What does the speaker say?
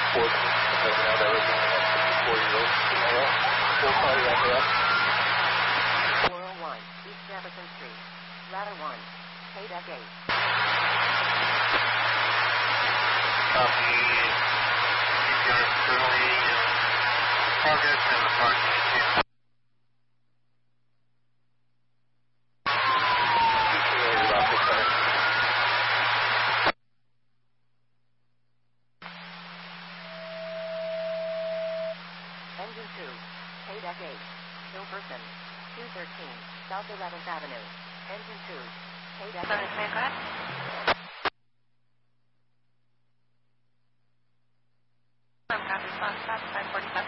Ford, doesn't have everything in it, 54-year-old female. We'll call you after that. 401 East Jefferson Street, ladder 1, pay deck 8. Copy. You are currently in progress in the parking issue. Engine 2, pay deck 8, Hilperson, 213, South 11th Avenue. Engine 2, pay deck 8. Go ahead. Copy, response, 545.